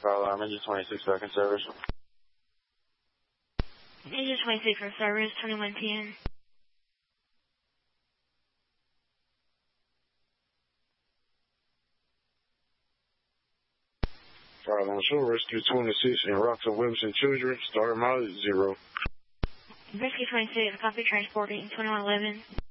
alarm, engine 26 back in service. Engine 26 for service, 2110. Fire alarm show, rescue 26 in Rockville Williamson Children, start mileage 0. Rescue 26, copy transporting 2111.